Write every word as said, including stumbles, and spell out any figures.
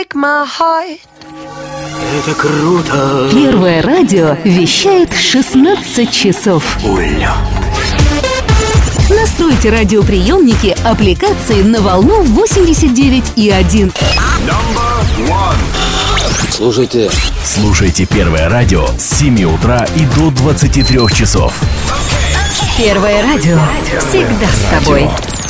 Это круто! Первое радио вещает шестнадцать часов. Улья. Настройте радиоприемники аппликации на волну восемьдесят девять и один. Слушайте. Слушайте Первое радио с семи утра и до двадцати трёх часов. Первое радио всегда с тобой.